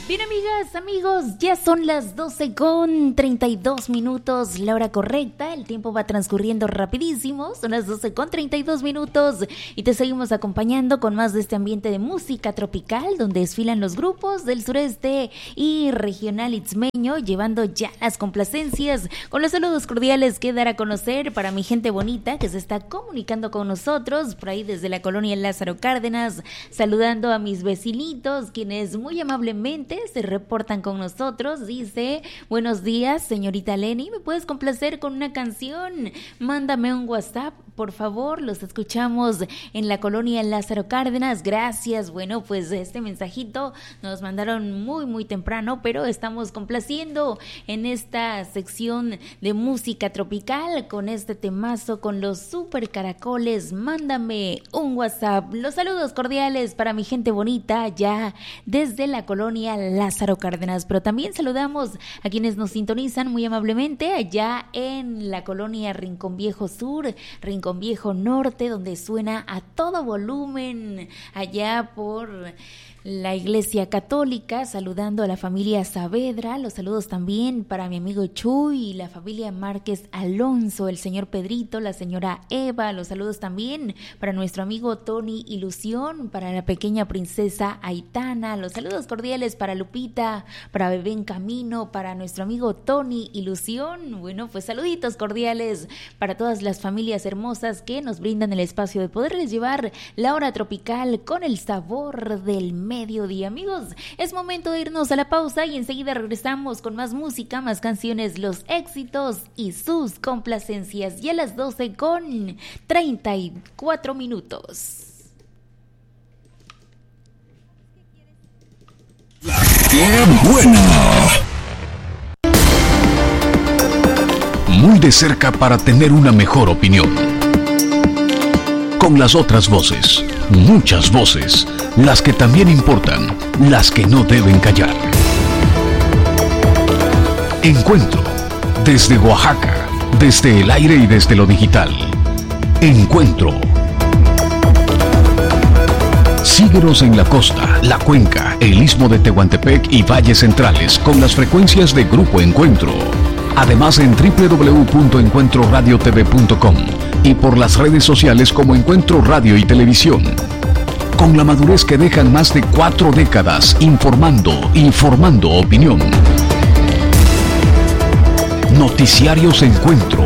Bien, amigas, amigos, ya son las 12:32, la hora correcta. El tiempo va transcurriendo rapidísimo, son las 12:32 y te seguimos acompañando con más de este ambiente de música tropical, donde desfilan los grupos del sureste y regional itzmeño, llevando ya las complacencias con los saludos cordiales que dar a conocer para mi gente bonita que se está comunicando con nosotros por ahí desde la colonia Lázaro Cárdenas, saludando a mis vecinitos, quienes muy amablemente se reportan con nosotros. Dice: buenos días, señorita Lenny, ¿me puedes complacer con una canción? Mándame un WhatsApp, por favor, los escuchamos en la colonia Lázaro Cárdenas. Gracias. Bueno, pues este mensajito nos mandaron muy temprano, pero estamos complaciendo en esta sección de música tropical con este temazo con los super caracoles. Mándame un WhatsApp. Los saludos cordiales para mi gente bonita ya desde la colonia Lázaro Cárdenas, pero también saludamos a quienes nos sintonizan muy amablemente allá en la colonia Rincón Viejo Sur, Rincón Viejo Norte, donde suena a todo volumen allá por la Iglesia Católica, saludando a la familia Saavedra. Los saludos también para mi amigo Chuy, la familia Márquez Alonso, el señor Pedrito, la señora Eva. Los saludos también para nuestro amigo Tony Ilusión, para la pequeña princesa Aitana. Los saludos cordiales para Lupita, para Bebé en Camino, para nuestro amigo Tony Ilusión. Bueno, pues saluditos cordiales para todas las familias hermosas que nos brindan el espacio de poderles llevar la hora tropical con el sabor del mediodía. Amigos, es momento de irnos a la pausa y enseguida regresamos con más música, más canciones, los éxitos y sus complacencias. Y a las 12:34. ¡Qué buena! Muy de cerca para tener una mejor opinión. Con las otras voces, muchas voces, las que también importan, las que no deben callar. Encuentro, desde Oaxaca, desde el aire y desde lo digital. Encuentro. Síguenos en la costa, la cuenca, el istmo de Tehuantepec y valles centrales con las frecuencias de Grupo Encuentro. Además en www.encuentroradiotv.com y por las redes sociales como Encuentro Radio y Televisión. Con la madurez que dejan más de 4 décadas informando y formando opinión. Noticiarios Encuentro.